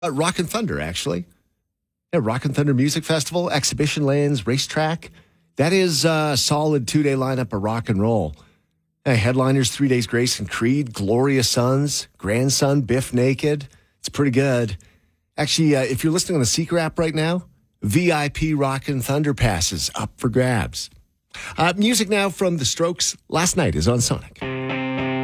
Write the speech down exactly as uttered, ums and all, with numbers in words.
Uh, Rock and Thunder, actually. Yeah, Rock and Thunder Music Festival, Exhibition Lands, Racetrack. That is a solid two-day lineup of rock and roll. Hey, headliners, Three Days Grace and Creed, Gloria Sons, Grandson, Biff Naked. It's pretty good. Actually, uh, if you're listening on the Seeker app right now, V I P Rock and Thunder passes up for grabs. Uh, music now from The Strokes. Last Night is on Sonic.